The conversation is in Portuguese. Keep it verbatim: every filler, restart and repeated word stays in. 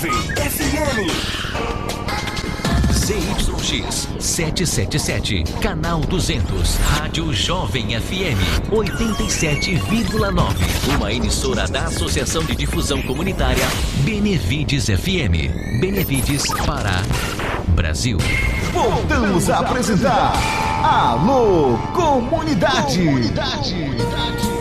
Jovem F M. Z Y X setecentos e setenta e sete, canal duzentos, Rádio Jovem F M oitenta e sete vírgula nove, uma emissora da Associação de Difusão Comunitária Benevides F M. Benevides, Pará, Brasil. Voltamos a apresentar Alô Comunidade. Comunidade.